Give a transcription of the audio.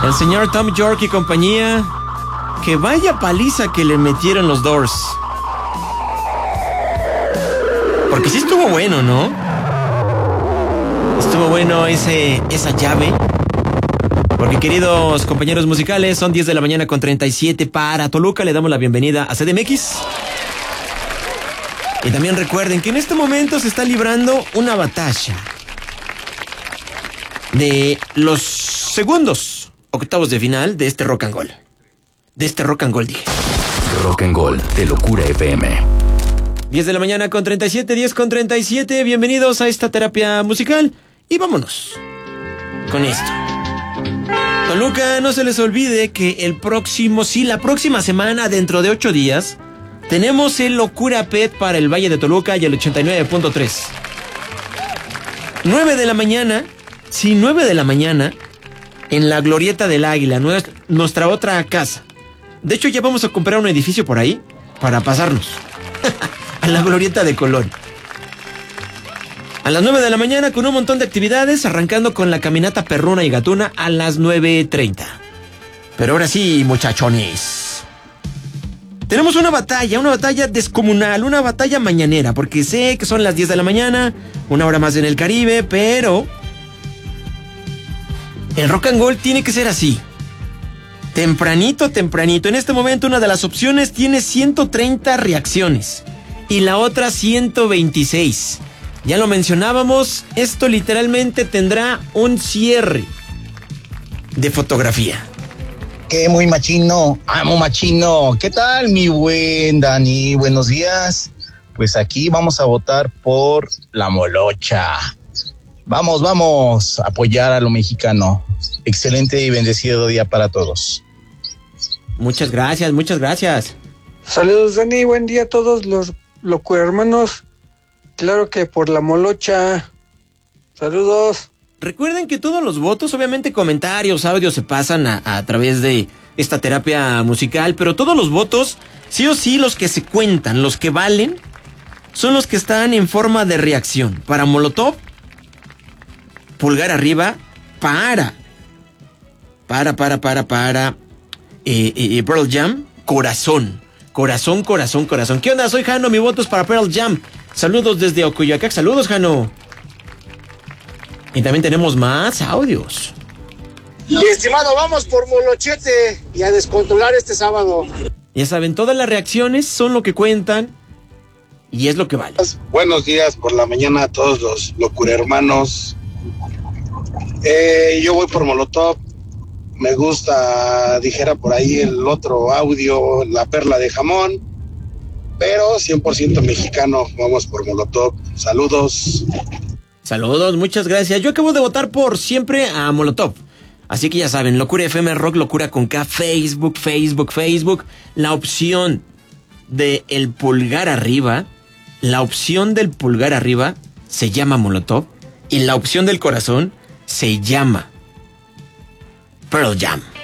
El señor Tom York y compañía. Que vaya paliza que le metieron los Doors. Porque sí estuvo bueno, ¿no? Estuvo bueno esa llave. Porque, queridos compañeros musicales, son 10 de la mañana con 37 para Toluca. Le damos la bienvenida a CDMX. Y también recuerden que en este momento se está librando una batalla de los segundos octavos de final de este Rock and Roll. De este Rock and Roll, dije. Rock and Roll de Locura FM. 10 de la mañana con 37, 10 con 37. Bienvenidos a esta terapia musical. Y vámonos con esto. Toluca, no se les olvide que la próxima semana, dentro de 8 días, tenemos el Locura Pet para el Valle de Toluca y el 89.3. 9 de la mañana, sí, 9 de la mañana, en la Glorieta del Águila, nuestra otra casa. De hecho, ya vamos a comprar un edificio por ahí para pasarnos a la Glorieta de Colón. A las 9 de la mañana con un montón de actividades, arrancando con la caminata perruna y gatuna a las 9:30. Pero ahora sí, muchachones. Tenemos una batalla descomunal, una batalla mañanera, porque sé que son las 10 de la mañana, una hora más en el Caribe, pero el rock and roll tiene que ser así. Tempranito. En este momento una de las opciones tiene 130 reacciones y la otra 126. Ya lo mencionábamos, esto literalmente tendrá un cierre de fotografía. Que muy machino, amo machino. ¿Qué tal, mi buen Dani? Buenos días. Pues aquí vamos a votar por la molocha. Vamos a apoyar a lo mexicano. Excelente y bendecido día para todos. Muchas gracias. Saludos, Dani, buen día a todos los locuhermanos. Claro que por la molocha. Saludos. Recuerden que todos los votos, obviamente comentarios, audios, se pasan a través de esta terapia musical, pero todos los votos, sí o sí, los que se cuentan, los que valen, son los que están en forma de reacción. Para Molotov, pulgar arriba. Para Pearl Jam, corazón. ¿Qué onda? Soy Jano, mi voto es para Pearl Jam. Saludos desde Ocoyoacac. Saludos, Jano. Y también tenemos más audios. Mi estimado, vamos por Molochete y a descontrolar este sábado. Ya saben, todas las reacciones son lo que cuentan y es lo que vale. Buenos días por la mañana a todos los locurhermanos. Yo voy por Molotov. Me gusta, dijera por ahí el otro audio, la perla de jamón, pero 100% mexicano. Vamos por Molotov. Saludos. Saludos, muchas gracias. Yo acabo de votar por siempre a Molotov. Así que ya saben, Locura FM Rock, Locura con K, Facebook. La opción del pulgar arriba, se llama Molotov. Y la opción del corazón se llama Pearl Jam.